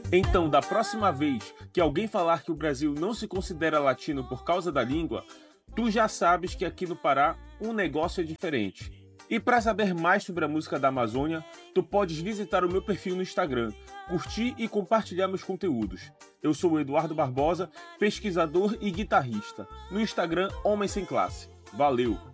Então, da próxima vez que alguém falar que o Brasil não se considera latino por causa da língua, tu já sabes que aqui no Pará um negócio é diferente. E para saber mais sobre a música da Amazônia, tu podes visitar o meu perfil no Instagram, curtir e compartilhar meus conteúdos. Eu sou o Eduardo Barbosa, pesquisador e guitarrista. No Instagram, Homem Sem Classe. Valeu!